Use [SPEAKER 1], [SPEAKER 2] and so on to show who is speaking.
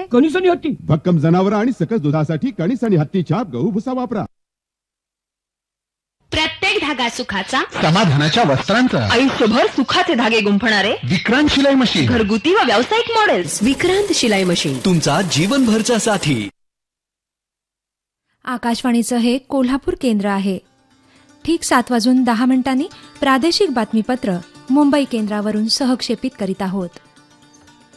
[SPEAKER 1] कणीस आणि हत्ती.
[SPEAKER 2] भक्कम जनावर आणि सकस दुधासाठी कणीस आणि हत्ती छाप गहू भुसा वापरा.
[SPEAKER 3] प्रत्येक धागा सुखाचा,
[SPEAKER 4] समाधानाच्या वस्त्रांचा,
[SPEAKER 5] आयुष्यभर सुखाचे धागे गुंफणारे
[SPEAKER 4] विक्रांत शिलाई मशीन,
[SPEAKER 5] घरगुती व व्यावसायिक मॉडेल्स.
[SPEAKER 6] विक्रांत शिलाई मशीन,
[SPEAKER 7] तुमचा जीवनभरचा साथी.
[SPEAKER 8] आकाशवाणीचं हे कोल्हापूर केंद्र आहे. ठीक 7:10 प्रादेशिक बातमीपत्र मुंबई केंद्रावरून सहक्षेपित करीत आहोत.